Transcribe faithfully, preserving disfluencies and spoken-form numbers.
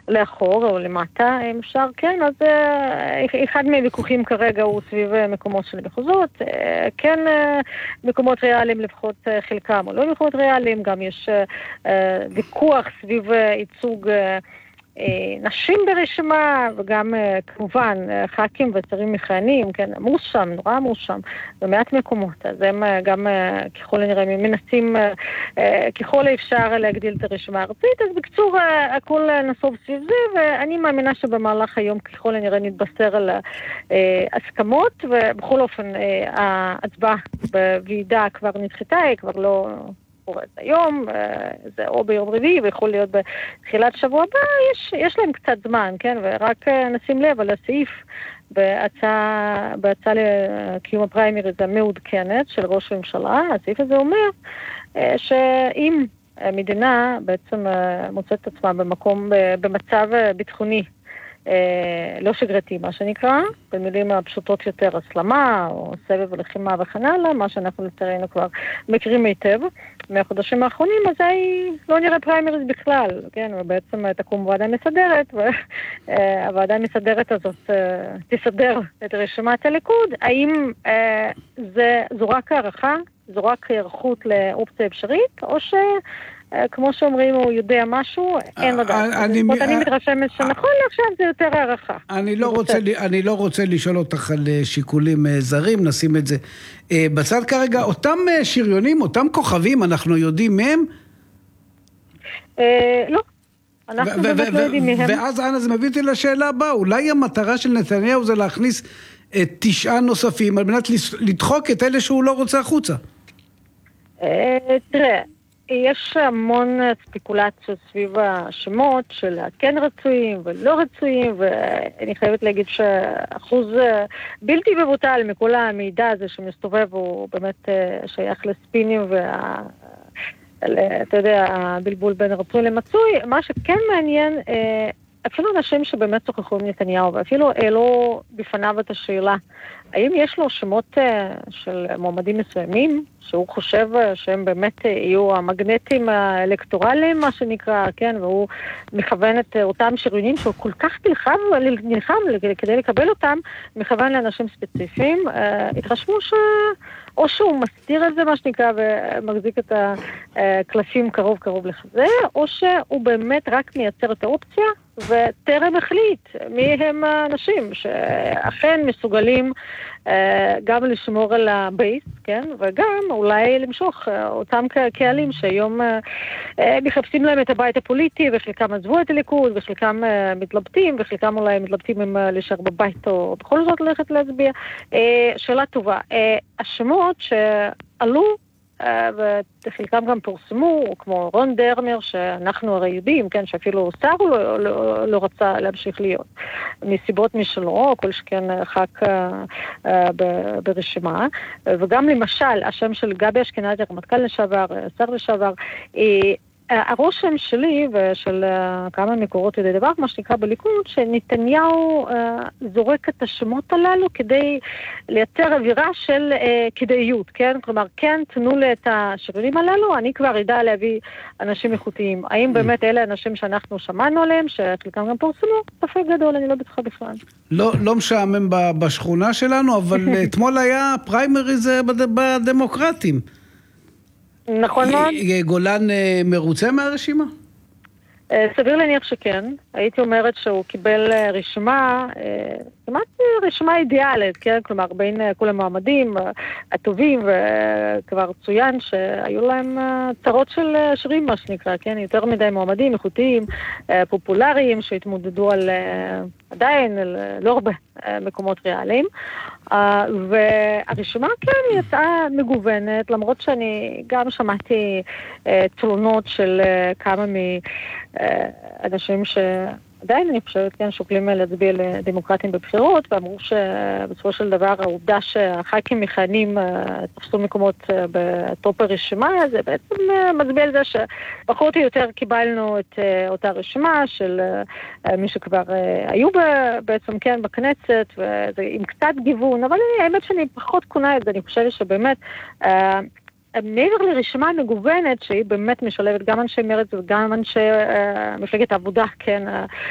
לאחור או למטה, אם אפשר, כן, אז uh, אחד מהוויכוחים כרגע הוא סביב מקומות של מחוזות, uh, כן uh, מקומות ריאליים לפחות uh, חלקם או לא מקומות ריאליים, גם יש uh, uh, ויכוח סביב uh, ייצוג uh, נשים ברשימה, וגם כמובן ח"כים ושרים מכהנים, כן, עמוס שם, נורא עמוס שם, במעט מקומות, אז הם גם ככל הנראה מנסים ככל האפשר להגדיל את הרשימה הארצית, אז בקצור הכל נסוב סביב זה, ואני מאמינה שבמהלך היום ככל הנראה נתבשר על הסכמות, ובכל אופן ההצבעה בוועידה כבר נדחתה, היא כבר לא קוראת היום, זה או ביום רביעי, ויכול להיות בתחילת שבוע הבא, יש, יש להם קצת זמן, כן, ורק נשים לב על הסעיף בהצעה, בהצעה לקיום הפריימריז המעודכנת של ראש הממשלה, הסעיף הזה אומר שאם המדינה בעצם מוצאת את עצמה במקום, במצב ביטחוני, לא שגרתי, מה שנקרא, במילים הפשוטות יותר, הסלמה או סבב לחימה וכן הלאה, מה שאנחנו לצערנו כבר מכירים היטב מהחודשים האחרונים, אז היא לא נראה פריימריז בכלל, כן, ובעצם תקום ועדה מסדרת, והוועדה המסדרת הזאת תסדר את רשימת הליכוד. האם זה, זו רק הערכה, זו רק הערכות לאופציה אפשרית, או ש... כמו שאומרים, הוא יודע משהו, אין לדעת. אני מתרשמת שנכון עכשיו זה יותר הערכה. אני לא רוצה לשאול אותך על שיקולים זרים, נשים את זה בצד כרגע. אותם שריונים, אותם כוכבים, אנחנו יודעים מהם? לא. אנחנו באמת לא יודעים מהם. ואז אנה, זה מביא אותי לשאלה הבאה. אולי המטרה של נתניהו זה להכניס תשעה נוספים, על מנת לדחוק את אלה שהוא לא רוצה החוצה? תראה, יש המון ספקולציות סביב השמות של כן רצויים ולא רצויים, ואני חייבת להגיד שאחוז בלתי מבוטל מכל המידע הזה שמסתובב הוא באמת שייך לספינים וה... אתה יודע, הבלבול בין רצוי למצוי. מה שכן מעניין, אפילו אנשים שבאמת שוחחו עם נתניהו, ואפילו העלו בפניו את השאלה, האם יש לו שמות של מועמדים מסוימים, שהוא חושב שהם באמת יהיו המגנטים האלקטורליים, מה שנקרא, כן, והוא מכוון את אותם שריונים שהוא כל כך נלחם, נלחם כדי לקבל אותם, מכוון לאנשים ספציפיים, התרשמו ש... או שהוא מסתיר את זה, מה שנקרא, ומחזיק את הקלפים קרוב קרוב לחזה, או שהוא באמת רק מייצר את האופציה, וטרם החליט מי הם האנשים שאכן מסוגלים גם לשמור על הבייס, כן, וגם אולי למשוך אותם קהלים שהיום מחפשים להם את הבית הפוליטי, וחלקם עזבו את הליכוד, וחלקם מתלבטים, וחלקם אולי מתלבטים אם להישאר בבית או בכל זאת ללכת להצביע. שאלה טובה. השמות שעלו וחלקם גם פורסמו, כמו רון דרמר, שאנחנו הרי יודעים, כן, שאפילו שר הוא לא, לא, לא רצה להמשיך להיות, מסיבות משלו, כל שכן ח"כ ברשימה, וגם למשל, השם של גבי אשכנזי, רמטכ"ל לשעבר, שר לשעבר, הרושם שלי ושל כמה מקורות ידי דבר, מה שנקרא בליכוד, שנתניהו זורק את השמות הללו כדי לייצר אווירה של כדאיות, כן? כלומר, כן, תנו לי את השרירים הללו, אני כבר ידע להביא אנשים איכותיים. האם באמת אלה אנשים שאנחנו שמענו עליהם, שחלקם גם פורסמו? ספק גדול, אני לא בטוחה בכלל. לא, לא משעמם בשכונה שלנו, אבל אתמול היה פריימריז בדמוקרטים. נכון מאוד. גולן מרוצה מהרשימה? סביר להניח שכן. הייתי אומרת שהוא קיבל רשימה, כמעט רשימה אידיאלית, כן? כלומר, בין כל המועמדים הטובים, וכבר צוין שהיו להם צרות של שירים, מה שנקרא, כן? יותר מדי מועמדים, איכותיים, פופולריים, שהתמודדו על עדיין, לא הרבה מקומות ריאליים. והרשימה כן יצאה מגוונת, למרות שאני גם שמעתי תלונות של כמה מאנשים שעדיין אני חושבת כן שוקלים להצביע לדמוקרטים בבחירות, ואמרו שבסופו של דבר העובדה שהח"כים מכהנים תפסו מקומות בטופ הרשימה, זה בעצם מצביע על זה שפחות או יותר קיבלנו את אותה רשימה של מי שכבר היו בעצם כן בכנסת, וזה עם קצת גיוון, אבל האמת שאני פחות קונה את זה, אני חושבת שבאמת מעבר לרשימה מגוונת שהיא באמת משלבת גם אנשי מרצ וגם אנשי מפלגת העבודה, כן,